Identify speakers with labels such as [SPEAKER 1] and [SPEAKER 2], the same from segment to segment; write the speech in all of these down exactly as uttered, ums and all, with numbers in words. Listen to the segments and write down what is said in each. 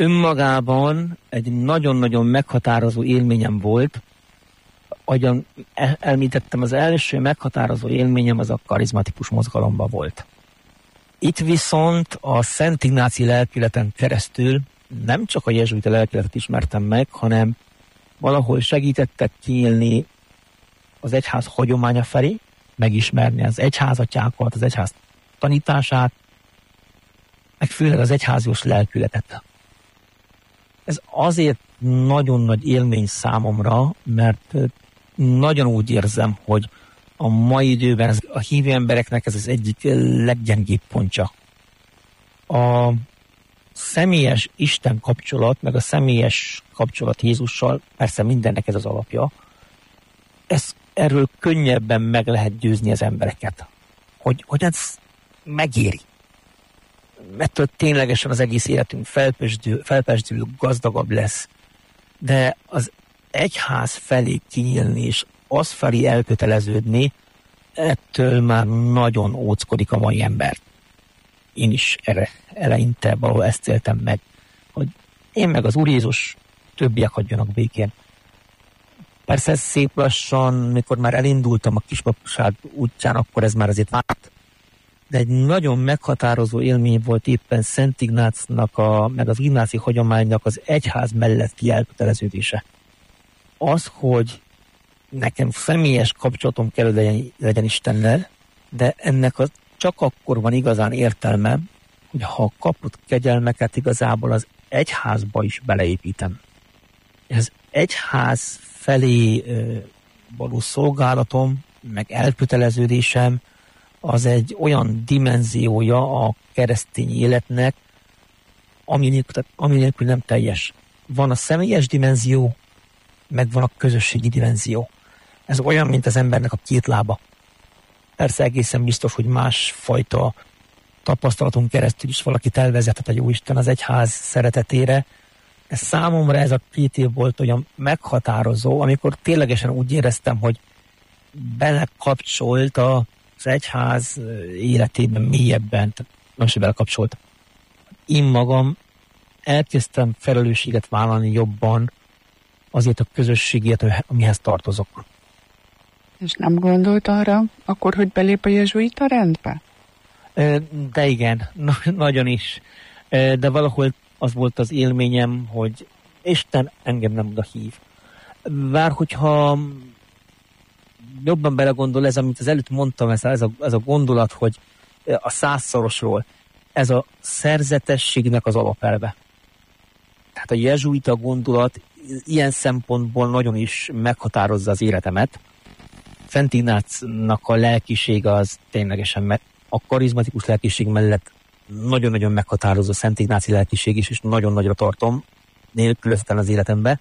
[SPEAKER 1] önmagában egy nagyon-nagyon meghatározó élményem volt. Ahogyan elmítettem, az első meghatározó élményem az a karizmatikus mozgalomban volt. Itt viszont a Szent Ignáci lelkületen keresztül nem csak a jezsuita lelkületet ismertem meg, hanem valahol segítettek kiélni az egyház hagyománya felé, megismerni az egyházatjákat, az egyház tanítását, meg főleg az egyházios lelkületet. Ez azért nagyon nagy élmény számomra, mert nagyon úgy érzem, hogy a mai időben ez, a hívő embereknek ez az egyik leggyengébb pontja. A személyes Isten kapcsolat, meg a személyes kapcsolat Jézussal, persze mindennek ez az alapja, ez, erről könnyebben meg lehet győzni az embereket. Hogy, hogy ez megéri. Ettől ténylegesen az egész életünk felpesdül, felpesdül, gazdagabb lesz. De az egyház felé kinyílni, és az felé elköteleződni, ettől már nagyon óckodik a mai ember. Én is erre eleinte valahol ezt éltem meg, hogy én meg az Úr Jézus, többiek hagyjanak békén. Persze ez szép lassan, mikor már elindultam a kispapság útján, akkor ez már azért vált. De egy nagyon meghatározó élmény volt éppen Szent Ignácnak, a, meg az ignáci hagyománynak az egyház melletti elköteleződése. Az, hogy nekem személyes kapcsolatom kell, hogy legyen, legyen Istennel, de ennek az csak akkor van igazán értelme, hogy ha kapott kegyelmeket igazából az egyházba is beleépítem. És az egyház felé ö, való szolgálatom, meg elköteleződésem, az egy olyan dimenziója a keresztény életnek, ami nélkül, ami nélkül nem teljes. Van a személyes dimenzió, meg van a közösségi dimenzió. Ez olyan, mint az embernek a két lába. Persze egészen biztos, hogy másfajta tapasztalaton keresztül is valakit elvezethet a Jóisten az egyház szeretetére. Ez számomra ez a két év volt olyan meghatározó, amikor ténylegesen úgy éreztem, hogy belekapcsolt az egyház életében mélyebben, most belekapcsolt. Én magam elkezdtem felelősséget vállalni jobban azért a közösségért, amihez tartozok.
[SPEAKER 2] És nem gondolt arra akkor, hogy belép a jezsuita rendbe?
[SPEAKER 1] De igen, nagyon is. De valahol az volt az élményem, hogy Isten engem nem oda hív. Bár hogyha jobban belegondol ez, amit az előtt mondtam, ez a, ez, a, ez a gondolat, hogy a százszorosról, ez a szerzetességnek az alapelve. Tehát a jezsuita gondolat ilyen szempontból nagyon is meghatározza az életemet. Szent Ignácnak a lelkisége az ténylegesen, mert a karizmatikus lelkiség mellett nagyon-nagyon meghatározó Szent Ignáci lelkiség is, és nagyon nagyra tartom, nélkülözhetetlen az életembe.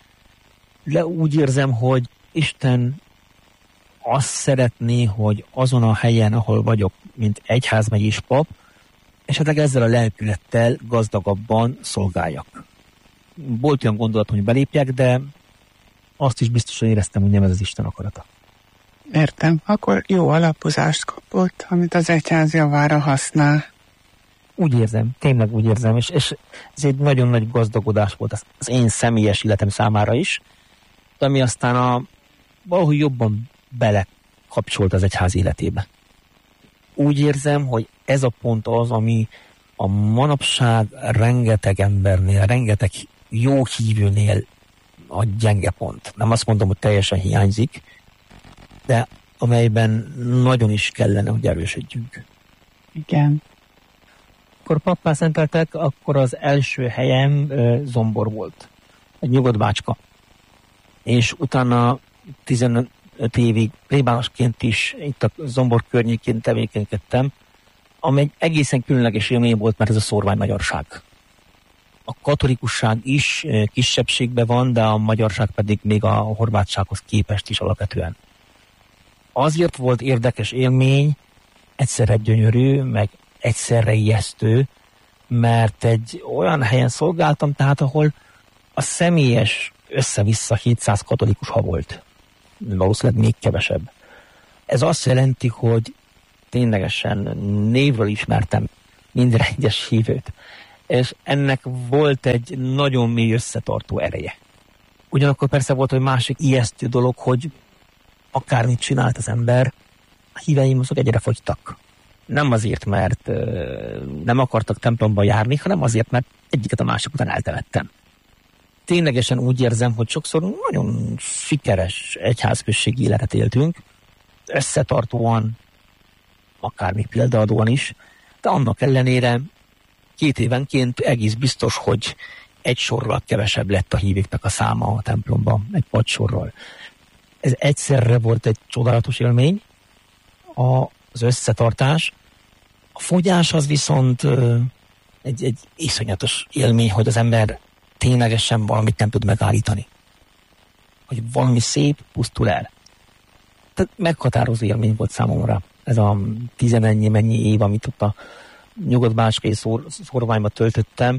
[SPEAKER 1] De úgy érzem, hogy Isten azt szeretné, hogy azon a helyen, ahol vagyok, mint egyházmegyés pap, esetleg ezzel a lelkülettel gazdagabban szolgáljak. Volt olyan gondolatom, hogy belépjek, de azt is biztosan éreztem, hogy nem ez az Isten akarata.
[SPEAKER 2] Értem. Akkor jó alapozást kapott, amit az egyház javára használ.
[SPEAKER 1] Úgy érzem, tényleg úgy érzem, és, és ez egy nagyon nagy gazdagodás volt az, az én személyes életem számára is, de ami aztán a, valahogy jobban belekapcsolt az egyház életébe. Úgy érzem, hogy ez a pont az, ami a manapság rengeteg embernél, rengeteg jó hívőnél a gyenge pont. Nem azt mondom, hogy teljesen hiányzik, de amelyben nagyon is kellene, hogy erősödjünk.
[SPEAKER 2] Igen.
[SPEAKER 1] Akkor pappá szenteltek, akkor az első helyem e, Zombor volt. Egy nyugodt bácska. És utána tizenöt évig plébánosként is itt a Zombor környékén tevékenykedtem, ami egy egészen különleges élmény volt, mert ez a szórvány magyarság. A katolikusság is e, kisebbségben van, de a magyarság pedig még a horvátsághoz képest is alapvetően. Azért volt érdekes élmény, egyszerre gyönyörű, meg egyszerre ijesztő, mert egy olyan helyen szolgáltam, tehát ahol a személyes össze-vissza hétszáz katolikus ha volt. Valószínűleg még kevesebb. Ez azt jelenti, hogy ténylegesen névről ismertem minden egyes hívőt. és ennek volt egy nagyon mély összetartó ereje. Ugyanakkor persze volt egy másik ijesztő dolog, hogy akármit csinált az ember, a híveim azok egyre fogytak. Nem azért, mert ö, nem akartak templomba járni, hanem azért, mert egyiket a másik után eltemettem. Ténylegesen úgy érzem, hogy sokszor nagyon sikeres egyházközségi életet éltünk, összetartóan, akár még példaadóan is, de annak ellenére két évenként egész biztos, hogy egy sorral kevesebb lett a hívőknek a száma a templomban, egy padsorral. Ez egyszerre volt egy csodálatos élmény, az összetartás. A fogyás az viszont egy, egy iszonyatos élmény, hogy az ember ténylegesen valamit nem tud megállítani. Hogy valami szép pusztul el. Tehát meghatározó élmény volt számomra ez a tizenennyi mennyi év, amit ott a nyugat-bácskai szór, szorványba töltöttem.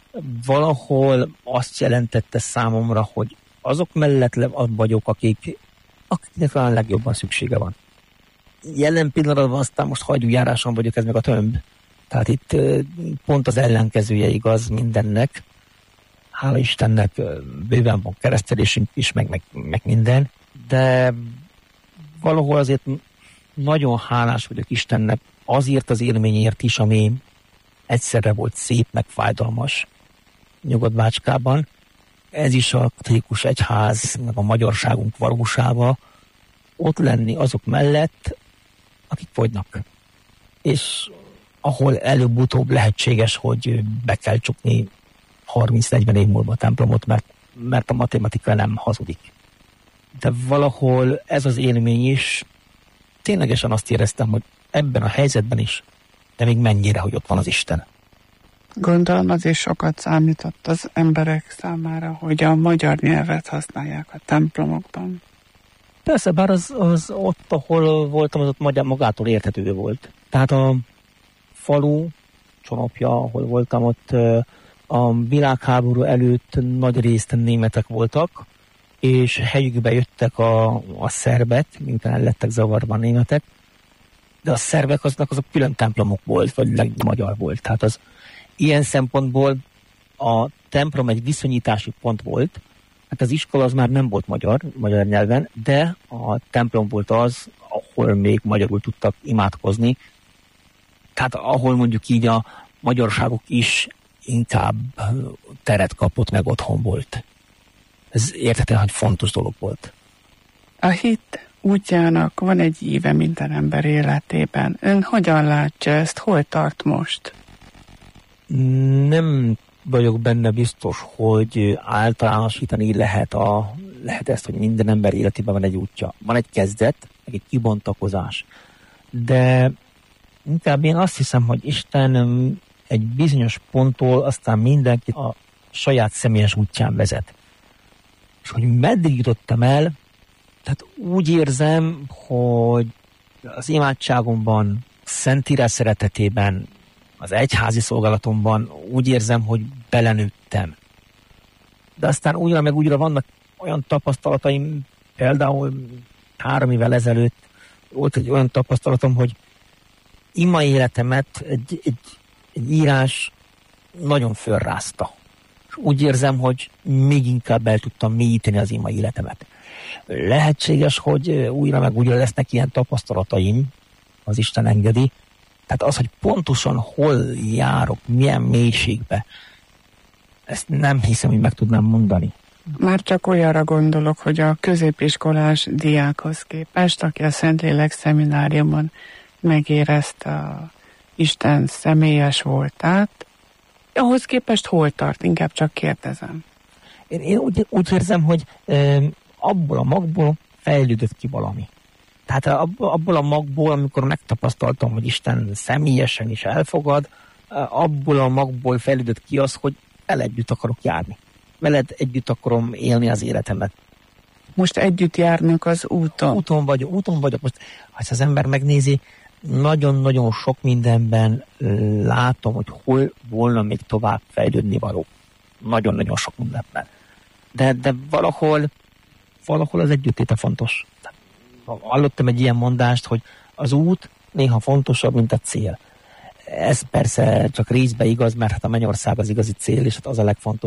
[SPEAKER 1] Valahol azt jelentette számomra, hogy azok mellett vagyok, akik, akiknek a legjobban szüksége van. Jelen pillanatban aztán most hagyújáráson vagyok, ez meg a tömb. Tehát itt pont az ellenkezője igaz mindennek. Hála Istennek bőven van keresztelésünk is, meg, meg, meg minden. De valahol azért nagyon hálás vagyok Istennek azért az élményért is, ami egyszerre volt szép, meg fájdalmas Nyugat-Bácskában. Ez is a katolikus egyház, meg a magyarságunk valósága, ott lenni azok mellett, akik fogynak. És ahol előbb-utóbb lehetséges, hogy be kell csukni harminc-negyven év múlva a templomot, mert, mert a matematika nem hazudik. De valahol ez az élmény is, ténylegesen azt éreztem, hogy ebben a helyzetben is, de még mennyire, hogy ott van az Isten.
[SPEAKER 2] Gondolom az is sokat számított az emberek számára, hogy a magyar nyelvet használják a templomokban.
[SPEAKER 1] Persze, bár az, az ott, ahol voltam, az ott magyar magától érthető volt. Tehát a falu csonopja, ahol voltam, ott a világháború előtt nagy részt németek voltak, és helyükbe jöttek a, a szerbek, miután el lettek zavarva a németek, de a szerbek aznak azok külön templomok volt, vagy legjobb magyar volt. Tehát az ilyen szempontból a templom egy viszonyítási pont volt, hát az iskola az már nem volt magyar, magyar nyelven, de a templom volt az, ahol még magyarul tudtak imádkozni, tehát ahol mondjuk így a magyarságok is inkább teret kapott, meg otthon volt. Ez érthetően, hogy fontos dolog volt.
[SPEAKER 2] A hit útjának van egy íve minden ember életében. Ön hogyan látja ezt? Hol tart most?
[SPEAKER 1] Nem vagyok benne biztos, hogy általánosítani lehet, a, lehet ezt, hogy minden ember életében van egy útja. Van egy kezdet, meg egy kibontakozás. De inkább én azt hiszem, hogy Isten egy bizonyos ponttól aztán mindenki a saját személyes útján vezet. És hogy meddig jutottam el, tehát úgy érzem, hogy az imádságomban, Szentírás szeretetében, az egyházi szolgálatomban úgy érzem, hogy belenőttem. De aztán újra meg újra vannak olyan tapasztalataim, például három évvel ezelőtt volt egy olyan tapasztalatom, hogy ima életemet egy, egy, egy írás nagyon fölrázta. És úgy érzem, hogy még inkább el tudtam mélyíteni az ima életemet. Lehetséges, hogy újra meg újra lesznek ilyen tapasztalataim, az Isten engedi. Tehát az, hogy pontosan hol járok, milyen mélységbe, ezt nem hiszem, hogy meg tudnám mondani.
[SPEAKER 2] Már csak olyanra gondolok, hogy a középiskolás diákhoz képest, aki a Szentlélek szemináriumon megérezte a Isten személyes voltát, ahhoz képest hol tart? Inkább csak kérdezem.
[SPEAKER 1] Én, én úgy, úgy érzem, hogy e, abból a magból fejlődött ki valami. Tehát abból a magból, amikor megtapasztaltam, hogy Isten személyesen is elfogad, abból a magból fejlődött ki az, hogy vele együtt akarok járni. Veled együtt akarom élni az életemet.
[SPEAKER 2] Most együtt járnak az úton.
[SPEAKER 1] Úton vagyok, úton vagyok. Most, ha az ember megnézi, nagyon-nagyon sok mindenben látom, hogy hol volna még tovább fejlődni való. Nagyon-nagyon sok mindenben. De, de valahol, valahol az együttéte fontos. Hallottam egy ilyen mondást, hogy az út néha fontosabb, mint a cél. ez persze csak részbe igaz, mert hát a mennyország az igazi cél, és hát az a legfontosabb,